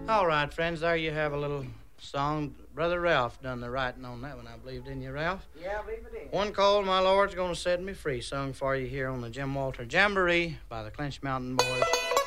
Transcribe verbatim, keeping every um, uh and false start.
All right, friends, there you have a little song. Brother Ralph done the writing on that one, I believe, didn't you, Ralph? Yeah, I believe it is. One called My Lord's Gonna Set Me Free, sung for you here on the Jim Walter Jamboree by the Clinch Mountain Boys.